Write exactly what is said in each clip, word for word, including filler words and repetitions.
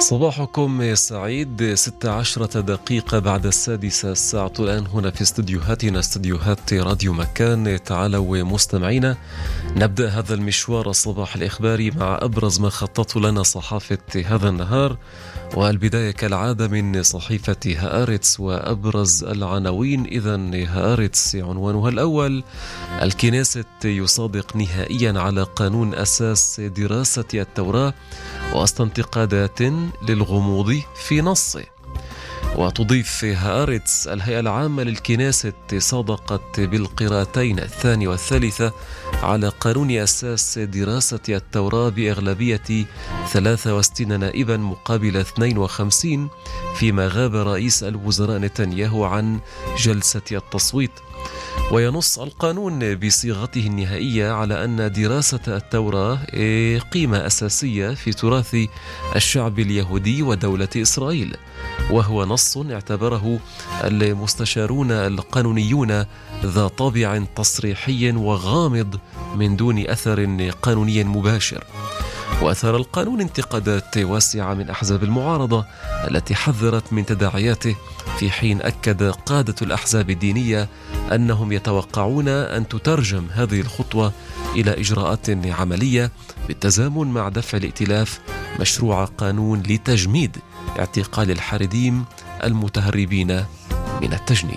صباحكم سعيد. ستة عشرة دقيقة بعد السادسة، الساعة الآن هنا في استديوهاتنا، استديوهات راديو مكان. تعالوا مستمعينا نبدأ هذا المشوار الصباح الإخباري مع أبرز ما خطط لنا صحافة هذا النهار، والبداية كالعادة من صحيفة هآرتس وأبرز العناوين. إذن هآرتس عنوانها الأول: الكنيست يصادق نهائيا على قانون أساس دراسة التوراة وسط انتقادات للغموض في نصه. وتضيف هآرتس: الهيئة العامة للكنيست صادقت بالقراءتين الثانية والثالثة على قانون أساس دراسة التوراة بأغلبية ثلاثة وستين نائبا مقابل اثنين وخمسين، فيما غاب رئيس الوزراء نتنياهو عن جلسة التصويت. وينص القانون بصيغته النهائية على أن دراسة التوراة قيمة أساسية في تراث الشعب اليهودي ودولة إسرائيل، وهو نص اعتبره المستشارون القانونيون ذا طابع تصريحي وغامض من دون أثر قانوني مباشر. وأثار القانون انتقادات واسعة من أحزاب المعارضة التي حذرت من تداعياته، في حين أكد قادة الأحزاب الدينية أنهم يتوقعون أن تترجم هذه الخطوة إلى إجراءات عملية بالتزامن مع دفع الائتلاف مشروع قانون لتجميد اعتقال الحارديم المتهربين من التجنيد.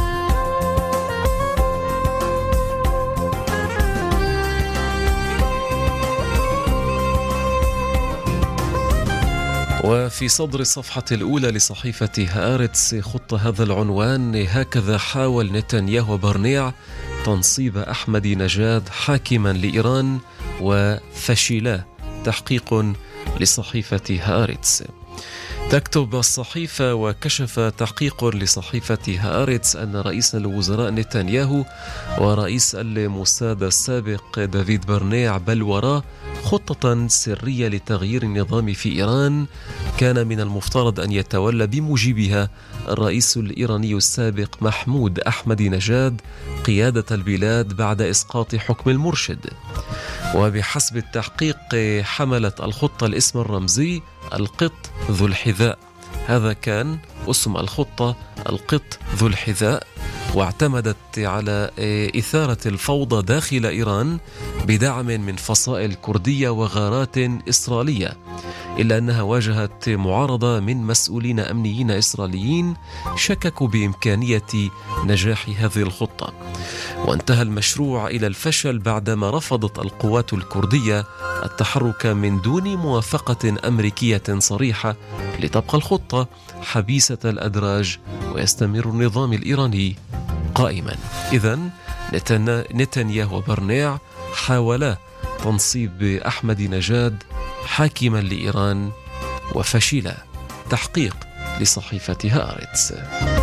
وفي صدر الصفحة الأولى لصحيفة هآرتس خط هذا العنوان: هكذا حاول نتنياهو وبرنيع تنصيب أحمد نجاد حاكما لإيران وفشلا. تحقيق لصحيفة هآرتس. تكتب الصحيفة: وكشف تحقيق لصحيفة هآرتس أن رئيس الوزراء نتنياهو ورئيس الموساد السابق دافيد برنيع بل وراء خطة سرية لتغيير النظام في إيران كان من المفترض أن يتولى بموجبها الرئيس الإيراني السابق محمود أحمد نجاد قيادة البلاد بعد إسقاط حكم المرشد. وبحسب التحقيق حملت الخطة الاسم الرمزي القط ذو الحذاء. هذا كان اسم الخطة، القط ذو الحذاء، واعتمدت على إثارة الفوضى داخل إيران بدعم من فصائل كردية وغارات إسرائيلية، إلا أنها واجهت معارضة من مسؤولين أمنيين إسرائيليين شككوا بإمكانية نجاح هذه الخطة. وانتهى المشروع إلى الفشل بعدما رفضت القوات الكردية التحرك من دون موافقة أمريكية صريحة، لتبقى الخطة حبيسة الأدراج ويستمر النظام الإيراني قائما. إذن نتنياهو وبرنيع حاولا تنصيب أحمد نجاد حاكما لإيران وفشلا. تحقيق لصحيفة هآرتس.